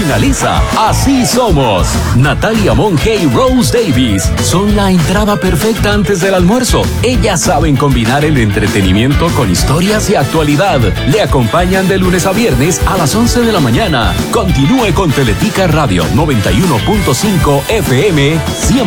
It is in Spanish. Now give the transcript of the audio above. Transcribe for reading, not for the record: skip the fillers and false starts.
finaliza Así Somos. Natalia Monge y Rose Davis son la entrada perfecta antes del almuerzo. Ellas saben combinar el entretenimiento con historias y actualidad. Le acompañan de lunes a viernes a las 11 de la mañana. Continúe con Teletica Radio 91.5 FM. Siempre